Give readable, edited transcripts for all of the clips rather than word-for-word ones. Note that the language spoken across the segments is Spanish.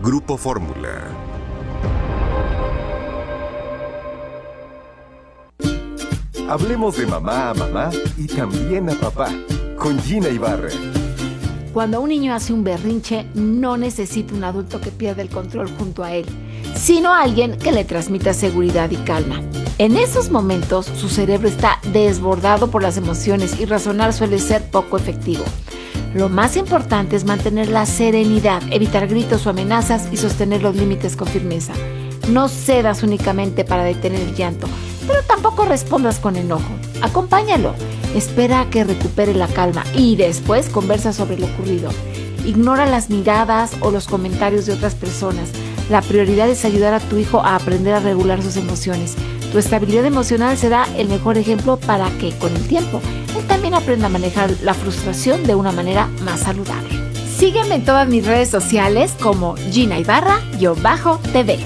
Grupo Fórmula. Hablemos de mamá a mamá y también a papá, con Gina Ibarra. Cuando un niño hace un berrinche, no necesita un adulto que pierda el control junto a él, sino alguien que le transmita seguridad y calma. En esos momentos, su cerebro está desbordado por las emociones y razonar suele ser poco efectivo. Lo más importante es mantener la serenidad, evitar gritos o amenazas y sostener los límites con firmeza. No cedas únicamente para detener el llanto, pero tampoco respondas con enojo. Acompáñalo, espera a que recupere la calma y después conversa sobre lo ocurrido. Ignora las miradas o los comentarios de otras personas. La prioridad es ayudar a tu hijo a aprender a regular sus emociones. Tu estabilidad emocional será el mejor ejemplo para que, con el tiempo, él también aprenda a manejar la frustración de una manera más saludable. Sígueme en todas mis redes sociales como Gina Ibarra-TV.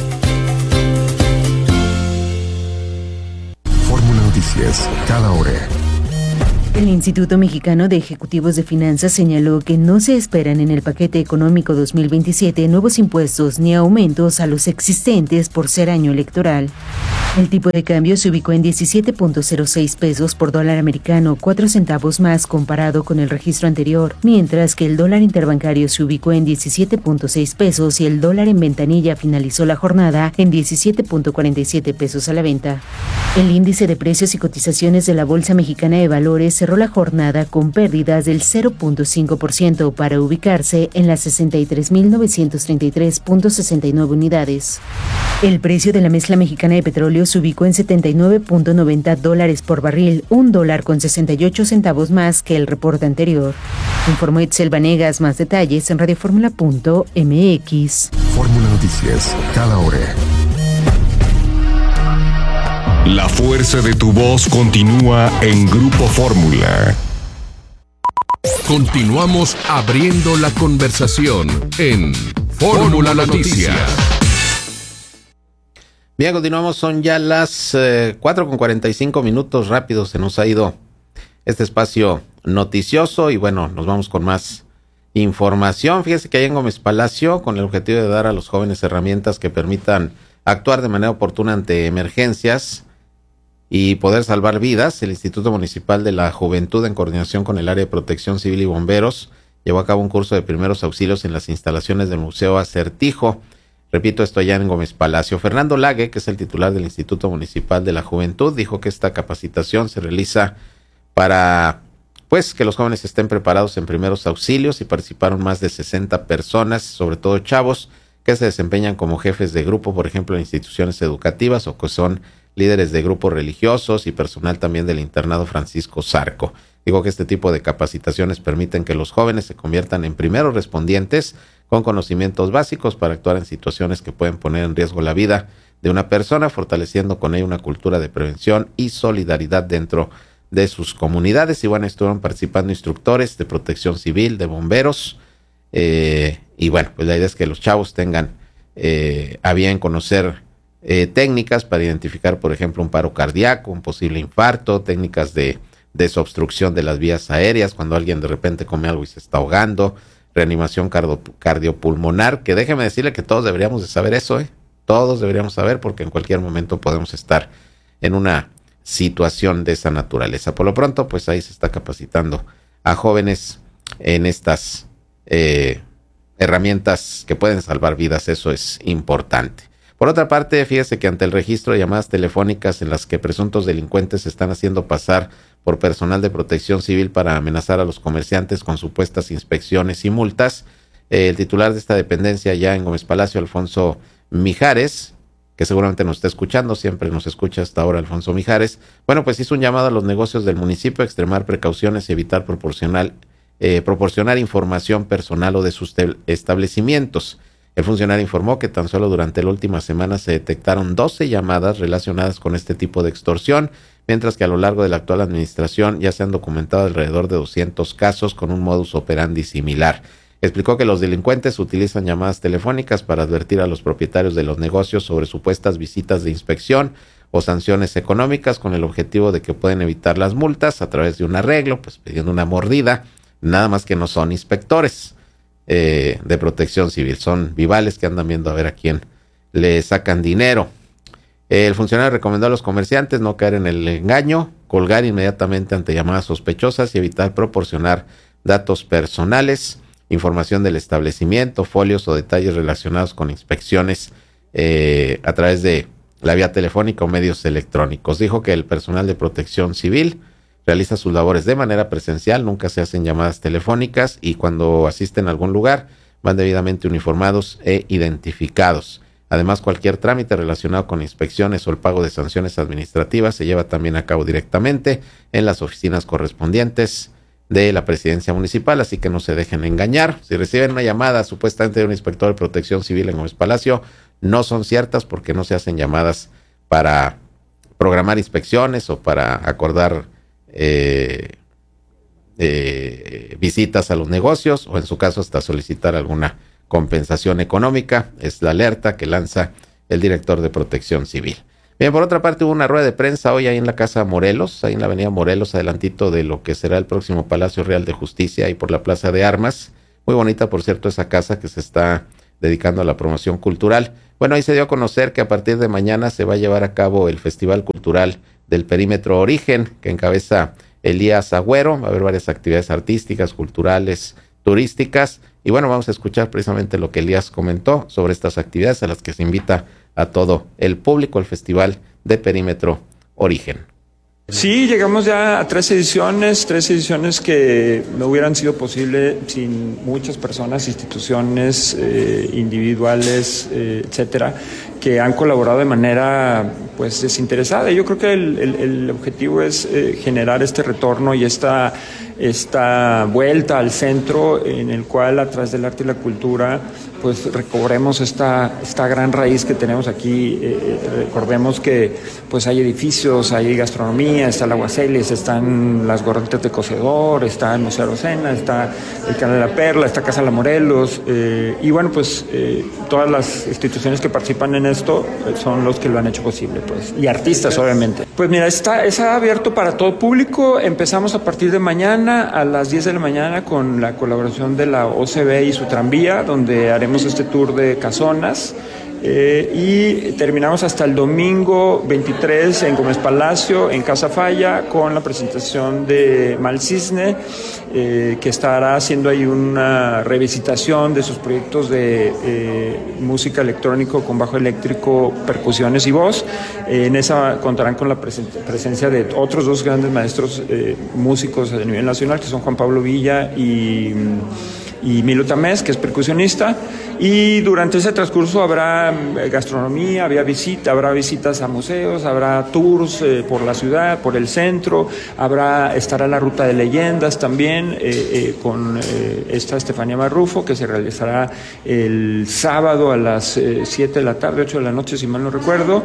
Fórmula Noticias, cada hora. El Instituto Mexicano de Ejecutivos de Finanzas señaló que no se esperan en el paquete económico 2027 nuevos impuestos ni aumentos a los existentes por ser año electoral. El tipo de cambio se ubicó en 17.06 pesos por dólar americano, 4 centavos más comparado con el registro anterior, mientras que el dólar interbancario se ubicó en 17.6 pesos y el dólar en ventanilla finalizó la jornada en 17.47 pesos a la venta. El índice de precios y cotizaciones de la Bolsa Mexicana de Valores cerró la jornada con pérdidas del 0.5% para ubicarse en las 63.933.69 unidades. El precio de la mezcla mexicana de petróleo se ubicó en $79.90 por barril, $1.68 más que el reporte anterior. Informó Itzel Vanegas. Más detalles en radioformula.mx. Fórmula Noticias, cada hora. La fuerza de tu voz continúa en Grupo Fórmula. Continuamos abriendo la conversación en Fórmula Noticias. Bien, continuamos, son ya las 4:45 rápido, se nos ha ido este espacio noticioso y bueno, nos vamos con más información. Fíjese que allá en Gómez Palacio, con el objetivo de dar a los jóvenes herramientas que permitan actuar de manera oportuna ante emergencias y poder salvar vidas, el Instituto Municipal de la Juventud, en coordinación con el área de Protección Civil y Bomberos, llevó a cabo un curso de primeros auxilios en las instalaciones del Museo Acertijo. Repito, esto allá en Gómez Palacio. Fernando Lague, que es el titular del Instituto Municipal de la Juventud, dijo que esta capacitación se realiza para que los jóvenes estén preparados en primeros auxilios, y participaron más de 60 personas, sobre todo chavos, que se desempeñan como jefes de grupo, por ejemplo, en instituciones educativas, o que son líderes de grupos religiosos y personal también del internado Francisco Zarco. Digo que este tipo de capacitaciones permiten que los jóvenes se conviertan en primeros respondientes con conocimientos básicos para actuar en situaciones que pueden poner en riesgo la vida de una persona, fortaleciendo con ello una cultura de prevención y solidaridad dentro de sus comunidades. Y bueno, estuvieron participando instructores de protección civil, de bomberos, y bueno, pues la idea es que los chavos tengan a bien conocer técnicas para identificar, por ejemplo, un paro cardíaco, un posible infarto, técnicas de desobstrucción de las vías aéreas, cuando alguien de repente come algo y se está ahogando, reanimación cardiopulmonar, que déjeme decirle que todos deberíamos de saber eso, todos deberíamos saber, porque en cualquier momento podemos estar en una situación de esa naturaleza. Por lo pronto, pues ahí se está capacitando a jóvenes en estas herramientas que pueden salvar vidas, eso es importante. Por otra parte, fíjese que ante el registro de llamadas telefónicas en las que presuntos delincuentes se están haciendo pasar por personal de protección civil para amenazar a los comerciantes con supuestas inspecciones y multas, el titular de esta dependencia ya en Gómez Palacio, Alfonso Mijares, que seguramente nos está escuchando, siempre nos escucha hasta ahora Alfonso Mijares, bueno, pues hizo un llamado a los negocios del municipio a extremar precauciones y evitar proporcionar información personal o de sus establecimientos. El funcionario informó que tan solo durante la última semana se detectaron 12 llamadas relacionadas con este tipo de extorsión, mientras que a lo largo de la actual administración ya se han documentado alrededor de 200 casos con un modus operandi similar. Explicó que los delincuentes utilizan llamadas telefónicas para advertir a los propietarios de los negocios sobre supuestas visitas de inspección o sanciones económicas, con el objetivo de que pueden evitar las multas a través de un arreglo, pues pidiendo una mordida, nada más que no son inspectores. de Protección Civil. Son vivales que andan viendo a ver a quién le sacan dinero. El funcionario recomendó a los comerciantes no caer en el engaño, colgar inmediatamente ante llamadas sospechosas y evitar proporcionar datos personales, información del establecimiento, folios o detalles relacionados con inspecciones a través de la vía telefónica o medios electrónicos. Dijo que el personal de Protección Civil realiza sus labores de manera presencial, nunca se hacen llamadas telefónicas y cuando asisten a algún lugar van debidamente uniformados e identificados. Además, cualquier trámite relacionado con inspecciones o el pago de sanciones administrativas se lleva también a cabo directamente en las oficinas correspondientes de la presidencia municipal, así que no se dejen engañar. Si reciben una llamada supuestamente de un inspector de Protección Civil en Gómez Palacio, no son ciertas porque no se hacen llamadas para programar inspecciones o para acordar visitas a los negocios o en su caso hasta solicitar alguna compensación económica. Es la alerta que lanza el director de Protección Civil. Bien, por otra parte hubo una rueda de prensa hoy ahí en la Casa Morelos, ahí en la avenida Morelos, adelantito de lo que será el próximo Palacio Real de Justicia, ahí por la Plaza de Armas. Muy bonita, por cierto, esa casa que se está dedicando a la promoción cultural. Bueno, ahí se dio a conocer que a partir de mañana se va a llevar a cabo el Festival Cultural del Perímetro Origen, que encabeza Elías Agüero. Va a haber varias actividades artísticas, culturales, turísticas. Y bueno, vamos a escuchar precisamente lo que Elías comentó sobre estas actividades a las que se invita a todo el público, el Festival de Perímetro Origen. Sí, llegamos ya a 3 ediciones que no hubieran sido posible sin muchas personas, instituciones, individuales, etcétera, que han colaborado de manera pues desinteresada. Yo creo que el objetivo es generar este retorno y esta vuelta al centro en el cual a través del arte y la cultura pues recobremos esta gran raíz que tenemos aquí. Recordemos que pues hay edificios, hay gastronomía, está el Aguaceles, están las gorditas de Cocedor, está el Museo Arocena, está el Canal de la Perla, está Casa La Morelos, y bueno, pues todas las instituciones que participan en esto son los que lo han hecho posible, pues, y artistas obviamente. Pues mira, está abierto para todo público. Empezamos a partir de mañana a las 10 de la mañana con la colaboración de la OCB y su tranvía, donde haremos este tour de casonas. Y terminamos hasta el domingo 23 en Gómez Palacio, en Casa Falla, con la presentación de Mal Cisne, que estará haciendo ahí una revisitación de sus proyectos de música electrónico con bajo eléctrico, percusiones y voz. En esa contarán con la presencia de otros 2 grandes maestros músicos a nivel nacional, que son Juan Pablo Villa y Milo Tamés, que es percusionista. Y durante ese transcurso habrá gastronomía, habrá visitas a museos, habrá tours por la ciudad, por el centro, estará la ruta de leyendas también con esta Estefanía Marrufo, que se realizará el sábado a las 7 de la tarde, 8 de la noche, si mal no recuerdo,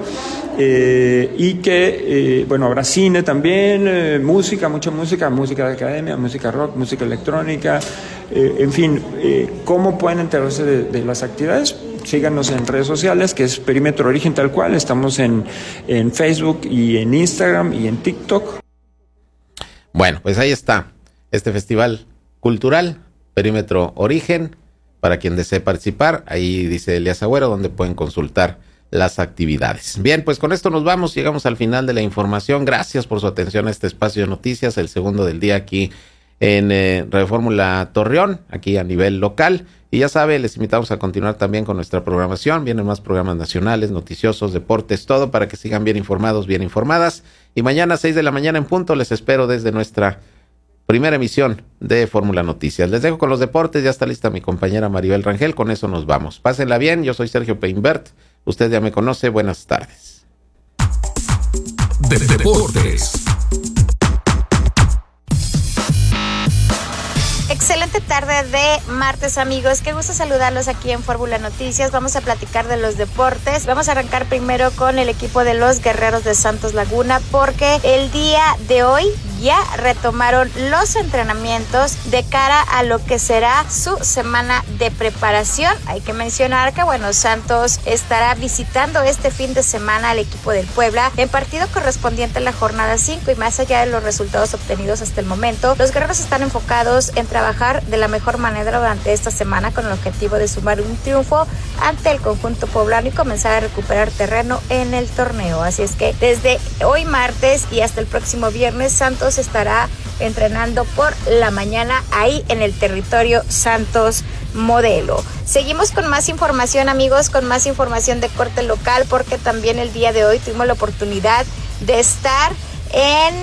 y que, bueno, habrá cine también, música, mucha música de academia, música rock, música electrónica, en fin, ¿cómo pueden enterarse de las actividades? Síganos en redes sociales, que es Perímetro Origen tal cual. Estamos en Facebook y en Instagram y en TikTok. Bueno, pues ahí está este festival cultural, Perímetro Origen, para quien desee participar. Ahí dice Elías Agüero, donde pueden consultar las actividades. Bien, pues con esto nos vamos, llegamos al final de la información. Gracias por su atención a este espacio de noticias, el segundo del día aquí en Radio Fórmula Torreón, aquí a nivel local. Y ya sabe, les invitamos a continuar también con nuestra programación. Vienen más programas nacionales, noticiosos, deportes, todo para que sigan bien informados, bien informadas. Y mañana a 6 de la mañana en punto les espero desde nuestra primera emisión de Fórmula Noticias. Les dejo con los deportes, ya está lista mi compañera Maribel Rangel, con eso nos vamos. Pásenla bien, yo soy Sergio Peinbert, usted ya me conoce, buenas tardes. Deportes. Excelente tarde de martes, amigos. Qué gusto saludarlos aquí en Fórmula Noticias. Vamos a platicar de los deportes. Vamos a arrancar primero con el equipo de los Guerreros de Santos Laguna, porque el día de hoy ya retomaron los entrenamientos de cara a lo que será su semana de preparación. Hay que mencionar que, Santos estará visitando este fin de semana al equipo del Puebla en partido correspondiente a la jornada 5, y más allá de los resultados obtenidos hasta el momento, los guerreros están enfocados en trabajar de la mejor manera durante esta semana con el objetivo de sumar un triunfo ante el conjunto poblano y comenzar a recuperar terreno en el torneo. Así es que desde hoy martes y hasta el próximo viernes, Santos estará entrenando por la mañana ahí en el territorio Santos Modelo. Seguimos con más información, amigos, con más información de corte local, porque también el día de hoy tuvimos la oportunidad de estar en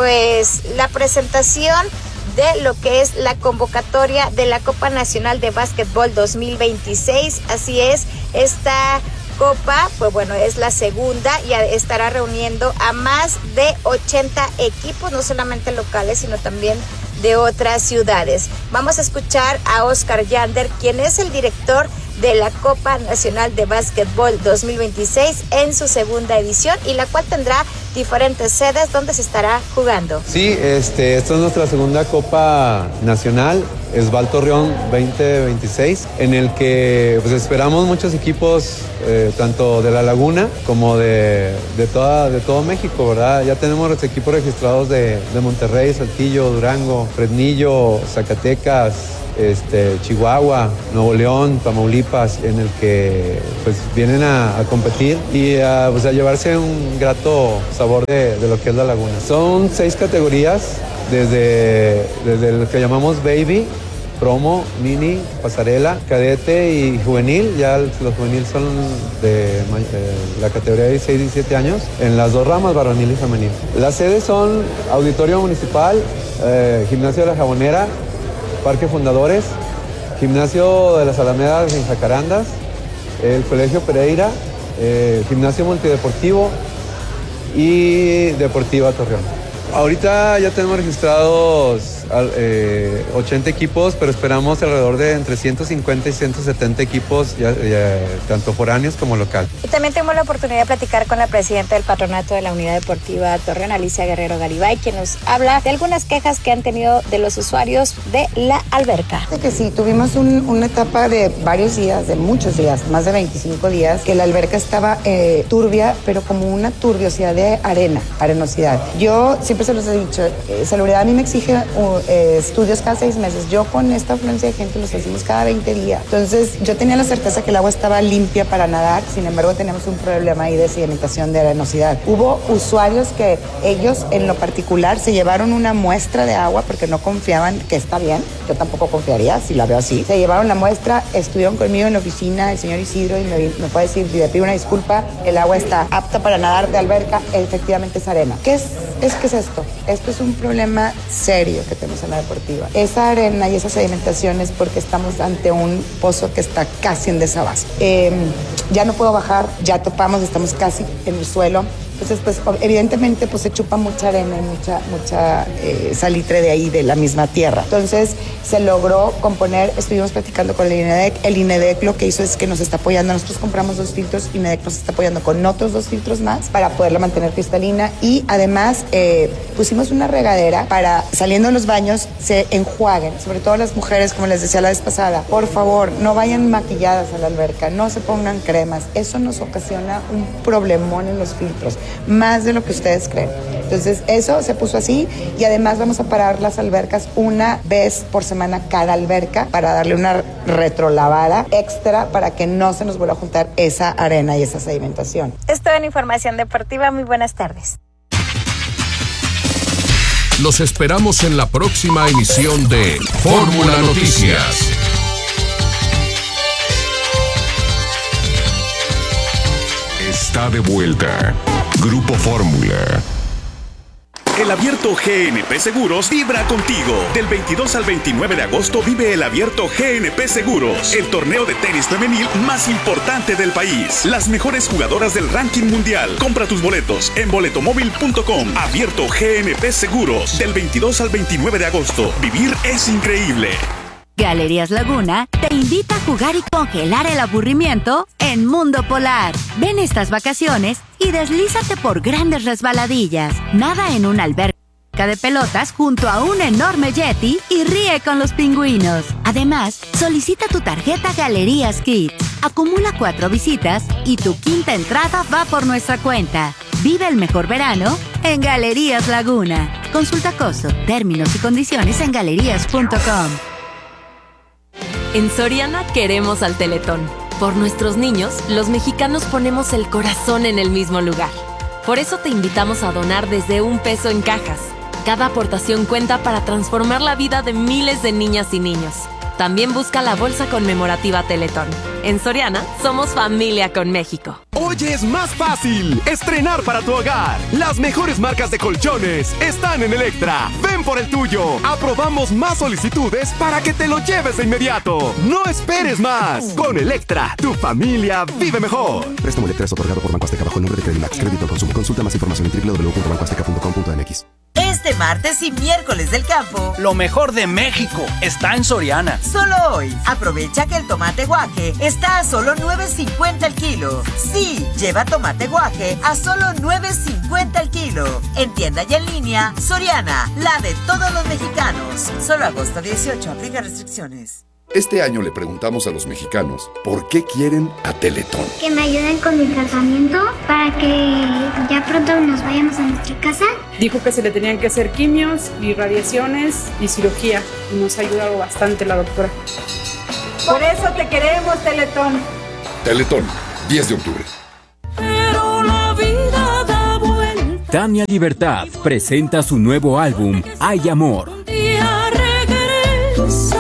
la presentación de lo que es la convocatoria de la Copa Nacional de Básquetbol 2026. Así es, esta Copa, es la segunda y estará reuniendo a más de 80 equipos, no solamente locales, sino también de otras ciudades. Vamos a escuchar a Oscar Yander, quien es el director de la Copa Nacional de Básquetbol 2026 en su segunda edición, y la cual tendrá diferentes sedes donde se estará jugando. Sí, esta es nuestra segunda Copa Nacional, Esbal Torreón 2026, en el que esperamos muchos equipos, tanto de La Laguna como de todo México, ¿verdad? Ya tenemos los equipos registrados de Monterrey, Saltillo, Durango, Fresnillo, Zacatecas, Chihuahua, Nuevo León, Tamaulipas, en el que vienen a competir y a llevarse un grato sabor de lo que es La Laguna. Son 6 categorías, desde lo que llamamos Baby, Promo, Mini, Pasarela, Cadete y Juvenil. Ya los juveniles son de la categoría de 16 y 17 años, en las 2 ramas, varonil y femenil. Las sedes son Auditorio Municipal, Gimnasio de la Jabonera, Parque Fundadores, Gimnasio de las Alamedas en Jacarandas, el Colegio Pereira, Gimnasio Multideportivo y Deportiva Torreón. Ahorita ya tenemos registrados 80 equipos, pero esperamos alrededor de entre 150 y 170 equipos, tanto foráneos como local. Y también tenemos la oportunidad de platicar con la presidenta del patronato de la Unidad Deportiva Torreón, Alicia Guerrero Garibay, quien nos habla de algunas quejas que han tenido de los usuarios de la alberca. Que sí, tuvimos una etapa de varios días, de muchos días, más de 25 días, que la alberca estaba turbia, pero como una turbiosidad de arenosidad. Yo siempre se los he dicho, Salubridad a mí me exige estudios cada 6 meses. Yo con esta afluencia de gente los hacemos cada 20 días. Entonces yo tenía la certeza que el agua estaba limpia para nadar, sin embargo teníamos un problema ahí de sedimentación de arenosidad. Hubo usuarios que ellos en lo particular se llevaron una muestra de agua porque no confiaban, que está bien, yo tampoco confiaría si la veo así. Se llevaron la muestra, estuvieron conmigo en la oficina el señor Isidro y me fue a decir, le pido una disculpa, el agua está apta para nadar de alberca, efectivamente es arena. ¿Qué es esto? Esto es un problema serio que tenemos en la deportiva. Esa arena y esa sedimentación es porque estamos ante un pozo que está casi en desabasto. Ya no puedo bajar, ya topamos, estamos casi en el suelo. Entonces, evidentemente, se chupa mucha arena y mucha salitre de ahí, de la misma tierra. Entonces, se logró componer, estuvimos platicando con el INEDEC. El INEDEC lo que hizo es que nos está apoyando. Nosotros compramos 2 filtros, INEDEC nos está apoyando con otros 2 filtros más para poderla mantener cristalina. Y además, pusimos una regadera para, saliendo de los baños, se enjuaguen. Sobre todo las mujeres, como les decía la vez pasada. Por favor, no vayan maquilladas a la alberca, no se pongan cremas. Eso nos ocasiona un problemón en los filtros, más de lo que ustedes creen. Entonces eso se puso así, y además vamos a parar las albercas una vez por semana cada alberca para darle una retrolavada extra para que no se nos vuelva a juntar esa arena y esa sedimentación. Esto en Información Deportiva. Muy buenas tardes. Los esperamos en la próxima emisión de Fórmula Noticias. Está de vuelta Grupo Fórmula. El Abierto GNP Seguros vibra contigo. Del 22 al 29 de agosto vive el Abierto GNP Seguros, el torneo de tenis femenil más importante del país. Las mejores jugadoras del ranking mundial. Compra tus boletos en boletomóvil.com. Abierto GNP Seguros, del 22 al 29 de agosto. Vivir es increíble. Galerías Laguna te invita a jugar y congelar el aburrimiento en Mundo Polar. Ven estas vacaciones y deslízate por grandes resbaladillas. Nada en una alberca alberca de pelotas junto a un enorme Yeti y ríe con los pingüinos. Además, solicita tu tarjeta Galerías Kids. Acumula 4 visitas y tu quinta entrada va por nuestra cuenta. Vive el mejor verano en Galerías Laguna. Consulta costo, términos y condiciones en galerías.com. En Soriana queremos al Teletón. Por nuestros niños, los mexicanos ponemos el corazón en el mismo lugar. Por eso te invitamos a donar desde $1 en cajas. Cada aportación cuenta para transformar la vida de miles de niñas y niños. También busca la bolsa conmemorativa Teletón. En Soriana, somos familia con México. Hoy es más fácil estrenar para tu hogar. Las mejores marcas de colchones están en Electra. Ven por el tuyo. Aprobamos más solicitudes para que te lo lleves de inmediato. No esperes más. Con Electra, tu familia vive mejor. Préstamo Electra es otorgado por Banco Azteca bajo el nombre de Credimax. Crédito al consumo. Consulta más información en www.bancoazteca.com.mx. Este martes y miércoles del campo, lo mejor de México está en Soriana. Solo hoy, aprovecha que el tomate guaje está a solo $9.50 el kilo. Sí, lleva tomate guaje a solo $9.50 el kilo. En tienda y en línea, Soriana, la de todos los mexicanos. Solo agosto 18, aplica restricciones. Este año le preguntamos a los mexicanos por qué quieren a Teletón. Que me ayuden con mi tratamiento para que ya pronto nos vayamos a nuestra casa. Dijo que se le tenían que hacer quimios y radiaciones y cirugía. Y nos ha ayudado bastante la doctora. Por eso te queremos, Teletón. Teletón, 10 de octubre. Pero la vida da vuelta. Tania Libertad presenta su nuevo álbum, Hay Amor. Día regresa.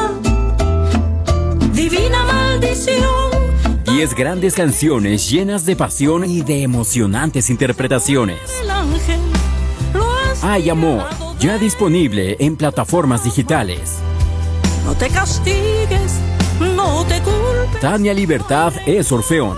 Divina maldición. 10 grandes canciones llenas de pasión y de emocionantes interpretaciones. Hay Amor, ya disponible en plataformas digitales. No te castigues, no te culpes. Tania Libertad es Orfeón.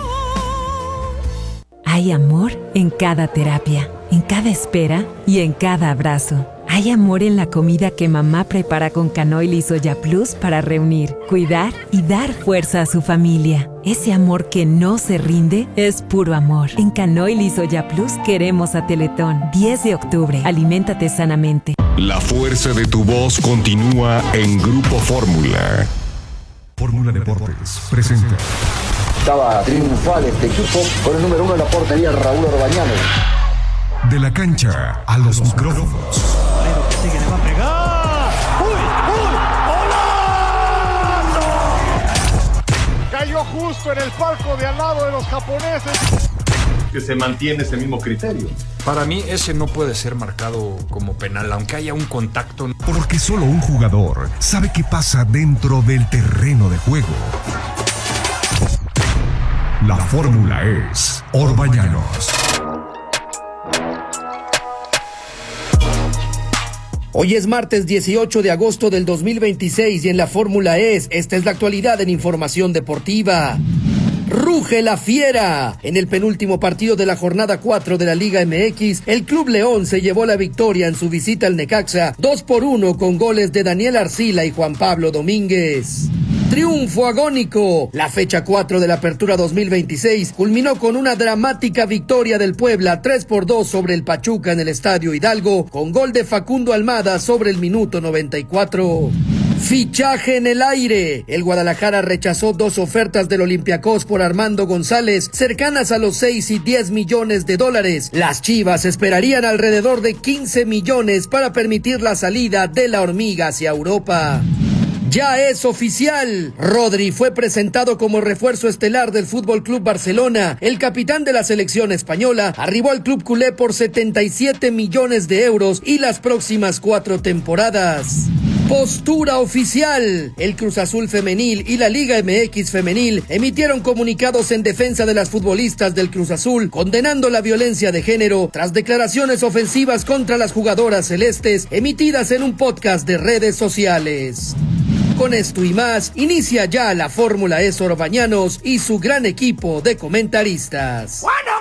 Hay amor en cada terapia, en cada espera y en cada abrazo. Hay amor en la comida que mamá prepara con canoil y soya plus para reunir, cuidar y dar fuerza a su familia. Ese amor que no se rinde es puro amor. En canoil y soya plus queremos a Teletón. 10 de octubre. Aliméntate sanamente. La fuerza de tu voz continúa en Grupo Fórmula. Fórmula Deportes presenta. Estaba triunfal este equipo con el número 1 en la portería, Raúl Orbañanos. De la cancha a los micrófonos. Sigue, le va a pegar. ¡Uy! ¡Golazo! Cayó justo en el palco de al lado de los japoneses. Que se mantiene ese mismo criterio. Para mí ese no puede ser marcado como penal, aunque haya un contacto. Porque solo un jugador sabe qué pasa dentro del terreno de juego. La fórmula es Orbañanos. Hoy es martes 18 de agosto del 2026 y en la Fórmula esta es la actualidad en información deportiva. Ruge la fiera. En el penúltimo partido de la jornada 4 de la Liga MX, el Club León se llevó la victoria en su visita al Necaxa, 2-1 con goles de Daniel Arcila y Juan Pablo Domínguez. Triunfo agónico. La fecha 4 de la Apertura 2026 culminó con una dramática victoria del Puebla 3-2 sobre el Pachuca en el Estadio Hidalgo, con gol de Facundo Almada sobre el minuto 94. Fichaje en el aire. El Guadalajara rechazó 2 ofertas del Olympiacos por Armando González, cercanas a los 6 y 10 millones de dólares. Las Chivas esperarían alrededor de 15 millones para permitir la salida de la hormiga hacia Europa. Ya es oficial. Rodri fue presentado como refuerzo estelar del Fútbol Club Barcelona. El capitán de la selección española arribó al club culé por 77 millones de euros y las próximas 4 temporadas. Postura oficial. El Cruz Azul femenil y la Liga MX femenil emitieron comunicados en defensa de las futbolistas del Cruz Azul, condenando la violencia de género tras declaraciones ofensivas contra las jugadoras celestes emitidas en un podcast de redes sociales. Con esto y más, inicia ya la Fórmula Orbañanos y su gran equipo de comentaristas. Bueno,